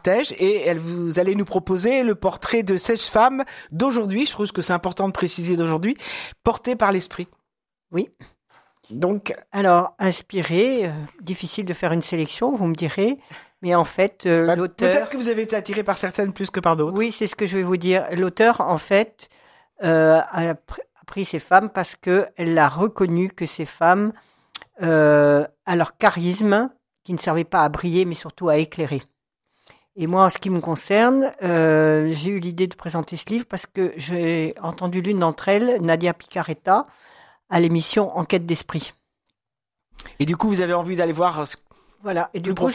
cortège et vous allez nous proposer le portrait de 16 femmes d'aujourd'hui, je trouve que c'est important de préciser d'aujourd'hui, portées par l'esprit. Oui. Donc, alors, inspiré, difficile de faire une sélection, vous me direz, mais en fait, l'auteur... Peut-être que vous avez été attiré par certaines plus que par d'autres. Oui, c'est ce que je vais vous dire. L'auteur, en fait, a pris ces femmes parce qu'elle a reconnu que ces femmes, à leur charisme, qui ne servait pas à briller, mais surtout à éclairer. Et moi, en ce qui me concerne, j'ai eu l'idée de présenter ce livre parce que j'ai entendu l'une d'entre elles, Nadia Picaretta, à l'émission Enquête d'esprit. Et du coup, vous avez envie d'aller voir... Voilà, et du coup,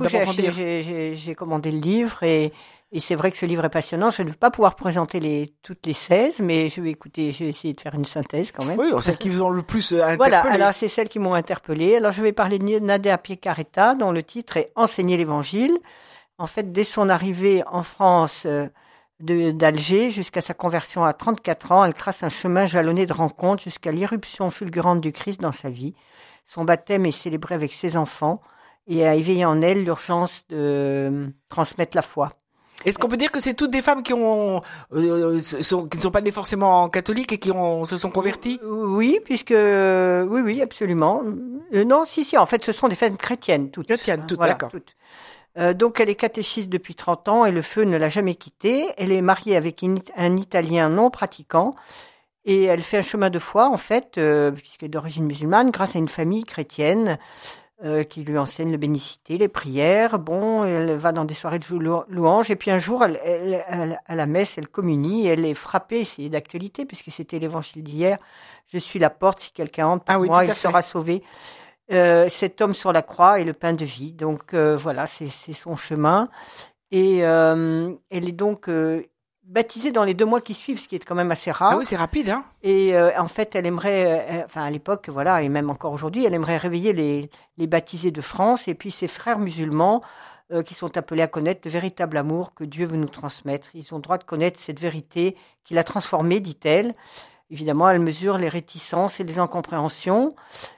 j'ai commandé le livre et c'est vrai que ce livre est passionnant. Je ne vais pas pouvoir présenter toutes les 16, mais je vais essayer de faire une synthèse quand même. Oui, celles qui vous ont le plus interpellé. Voilà, alors c'est celles qui m'ont interpellé. Alors je vais parler de Nadia Picaretta, dont le titre est Enseigner l'Évangile. En fait, dès son arrivée en France d'Alger jusqu'à sa conversion à 34 ans, elle trace un chemin jalonné de rencontres jusqu'à l'irruption fulgurante du Christ dans sa vie. Son baptême est célébré avec ses enfants et a éveillé en elle l'urgence de transmettre la foi. Est-ce qu'on peut dire que c'est toutes des femmes qui ne sont pas nées forcément catholiques et qui se sont converties ? Oui, oui, absolument. Non, si, en fait, ce sont des femmes chrétiennes, toutes. Chrétiennes, toutes, voilà, d'accord. Toutes. Donc, elle est catéchiste depuis 30 ans et le feu ne l'a jamais quittée. Elle est mariée avec un Italien non pratiquant et elle fait un chemin de foi, en fait, puisqu'elle est d'origine musulmane, grâce à une famille chrétienne qui lui enseigne le bénicité, les prières. Bon, elle va dans des soirées de louanges et puis un jour, à la messe, elle communie et elle est frappée, c'est d'actualité puisque c'était l'évangile d'hier. Je suis la porte, si quelqu'un entre pour moi, il sera sauvé. Cet homme sur la croix est le pain de vie. Donc voilà, c'est son chemin. Et elle est donc baptisée dans les 2 mois qui suivent, ce qui est quand même assez rare. Ah oui, c'est rapide, hein. Et en fait, elle aimerait, à l'époque, voilà, et même encore aujourd'hui, elle aimerait réveiller les baptisés de France et puis ses frères musulmans qui sont appelés à connaître le véritable amour que Dieu veut nous transmettre. Ils ont le droit de connaître cette vérité qui l'a transformée, dit-elle. Évidemment, elle mesure les réticences et les incompréhensions.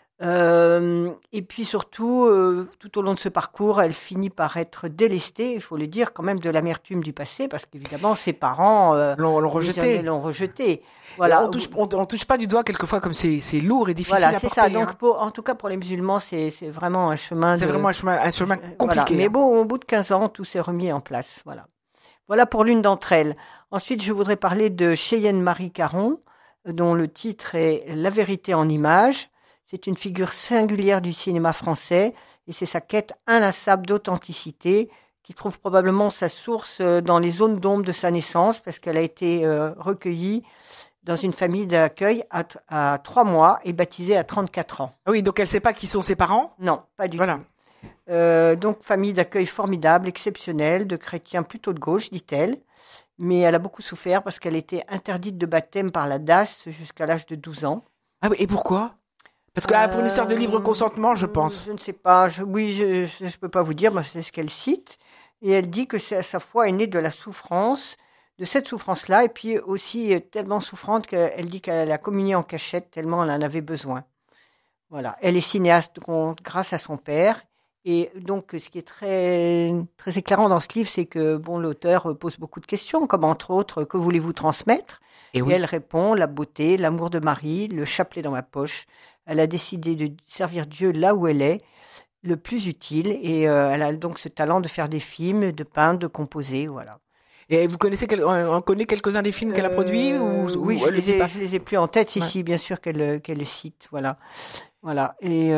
Et puis surtout, tout au long de ce parcours, elle finit par être délestée, il faut le dire, quand même de l'amertume du passé, parce qu'évidemment, ses parents l'ont rejetée. Voilà. On touche pas du doigt quelquefois comme c'est lourd et difficile à porter. Voilà, c'est ça. Donc, en tout cas, pour les musulmans, c'est vraiment un chemin. C'est vraiment un chemin compliqué. Voilà. Mais bon, au bout de 15 ans, tout s'est remis en place. Voilà pour l'une d'entre elles. Ensuite, je voudrais parler de Cheyenne Marie Caron, dont le titre est La vérité en images. C'est une figure singulière du cinéma français et c'est sa quête inlassable d'authenticité qui trouve probablement sa source dans les zones d'ombre de sa naissance parce qu'elle a été recueillie dans une famille d'accueil à 3 mois et baptisée à 34 ans. Ah oui, donc elle ne sait pas qui sont ses parents ? Non, pas du tout. Donc famille d'accueil formidable, exceptionnelle, de chrétiens plutôt de gauche, dit-elle. Mais elle a beaucoup souffert parce qu'elle était interdite de baptême par la DAS jusqu'à l'âge de 12 ans. Ah oui, et pourquoi ? Parce que pour une histoire de libre consentement, je pense. Je ne sais pas. Je ne peux pas vous dire, mais c'est ce qu'elle cite. Et elle dit que sa foi est née de la souffrance, de cette souffrance-là, et puis aussi tellement souffrante qu'elle dit qu'elle a communié en cachette tellement elle en avait besoin. Voilà. Elle est cinéaste grâce à son père. Et donc, ce qui est très, très éclairant dans ce livre, c'est que l'auteur pose beaucoup de questions, comme entre autres, que voulez-vous transmettre ? Et elle répond, la beauté, l'amour de Marie, le chapelet dans ma poche. Elle a décidé de servir Dieu là où elle est, le plus utile. Et elle a donc ce talent de faire des films, de peindre, de composer, voilà. Et vous connaissez, on connaît quelques-uns des films qu'elle a produits Oui, je les ai plus en tête. Si, bien sûr qu'elle les cite, voilà. Et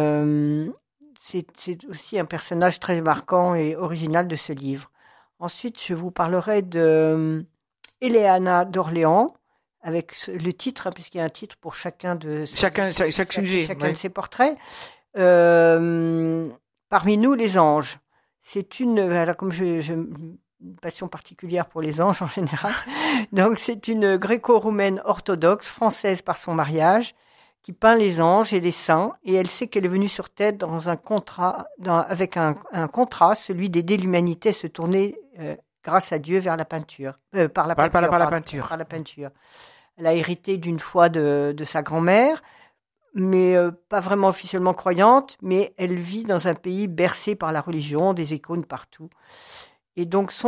c'est aussi un personnage très marquant et original de ce livre. Ensuite, je vous parlerai de Éléana d'Orléans, avec le titre, puisqu'il y a un titre pour chacun de chaque sujet, chacun de ses portraits. Parmi nous, les anges. C'est comme j'ai une passion particulière pour les anges en général. Donc, c'est une gréco-roumaine orthodoxe, française par son mariage, qui peint les anges et les saints, et elle sait qu'elle est venue sur Terre avec un contrat, celui d'aider l'humanité à se tourner grâce à Dieu vers la peinture. Par la peinture. Elle a hérité d'une foi de sa grand-mère, mais pas vraiment officiellement croyante, mais elle vit dans un pays bercé par la religion, des icônes partout. Et donc,